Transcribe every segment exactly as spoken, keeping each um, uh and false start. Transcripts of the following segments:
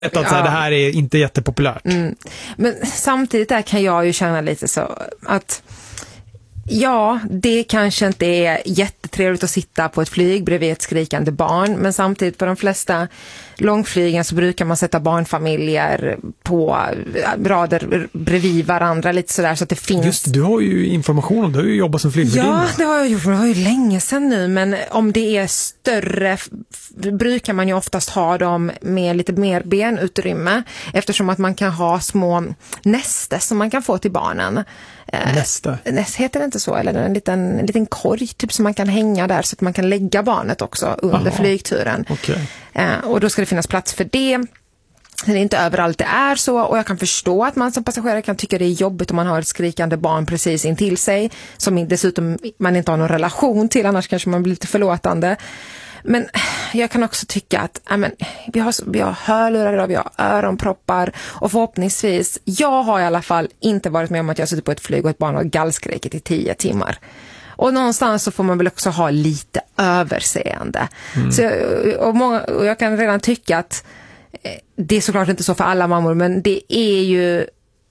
Att ja. så här, det här är inte jättepopulärt. Mm. Men samtidigt där kan jag ju känna lite så att ja, det kanske inte är jättetrevligt att sitta på ett flyg bredvid ett skrikande barn, men samtidigt på de flesta långflygen så brukar man sätta barnfamiljer på rader bredvid varandra lite sådär så att det finns... Just, du har ju information om, du har ju jobbat som flygvärdinna. Ja, det har jag gjort, det var ju länge sedan nu, men om det är större brukar man ju oftast ha dem med lite mer benutrymme eftersom att man kan ha små näster som man kan få till barnen. Nästa. Näst heter det inte så, eller en liten, en liten korg typ som man kan hänga där så att man kan lägga barnet också under Aha. flygturen. Okay. Eh, och då ska det finnas plats för det. Det är inte överallt det är så, och jag kan förstå att man som passagerare kan tycka det är jobbigt om man har ett skrikande barn precis intill sig som dessutom man inte har någon relation till, annars kanske man blir lite förlåtande. Men jag kan också tycka att ja, men, vi, har, vi har hörlurar idag, vi har öronproppar och förhoppningsvis, jag har i alla fall inte varit med om att jag suttit på ett flyg och ett barn har gallskrikit i tio timmar. Och någonstans så får man väl också ha lite överseende. Mm. Så, och, många, och jag kan redan tycka att det är såklart inte så för alla mammor, men det är ju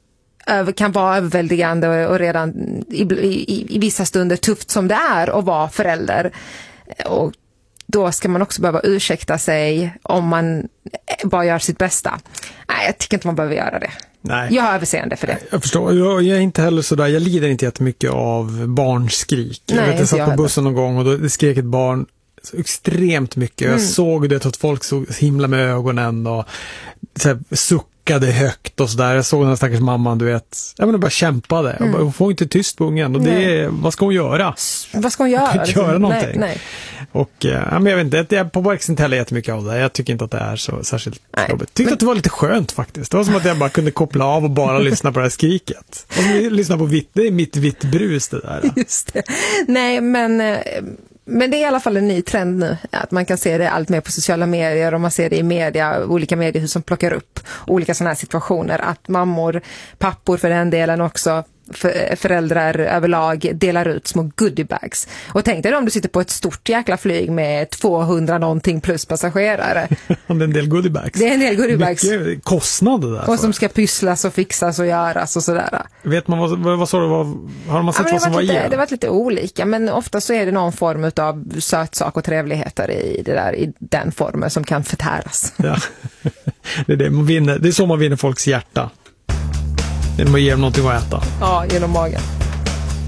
kan vara överväldigande och redan i, i, i vissa stunder tufft som det är att vara förälder. Och då ska man också behöva ursäkta sig om man bara gör sitt bästa. Nej, jag tycker inte man behöver göra det. Nej. Jag har överseende för det. Jag förstår, jag, jag är inte heller sådär, jag lider inte jättemycket av barnskrik. Jag, Nej, vet, jag satt på bussen någon gång och då skrek ett barn så extremt mycket. Mm. Jag såg det att folk såg himla med ögonen och så här, suckade högt och sådär. Jag såg den här stackars mamman, du vet, jag menar, bara kämpade. Mm. Bara, hon får inte tyst på ungen och det är, vad ska hon göra? Vad ska hon göra? Hon kan inte göra någonting. Nej, nej. Och ja, men jag vet inte, jag på Barks inte heller jättemycket av det. Jag tycker inte att det är så särskilt nej. jobbigt. Tyckte men... att det var lite skönt faktiskt. Det var som att jag bara kunde koppla av och bara lyssna på det här skriket. Och lyssna på vitt, det är mitt vitt brus det där. Just det. Nej, men... Men det är i alla fall en ny trend nu, att man kan se det allt mer på sociala medier och man ser det i media, olika mediehus som plockar upp olika sådana här situationer, att mammor, pappor för den delen också, för, föräldrar överlag delar ut små goodiebags. Och tänk dig om du sitter på ett stort jäkla flyg med tvåhundra någonting plus passagerare. Det är en del goodiebags. Det är en del goodiebags. Mycket kostnader där. Och som ska pysslas och fixas och göras och sådär. Vet man vad, vad, vad sa du, vad, har man sett ja, vad som var lite, i? Det har varit lite olika, men ofta så är det någon form av sötsak och trevligheter i, det där, i den formen som kan förtäras. Ja. Det är det man vinner. Det är så man vinner folks hjärta. Genom att ge dem någonting att äta. Ja, genom magen.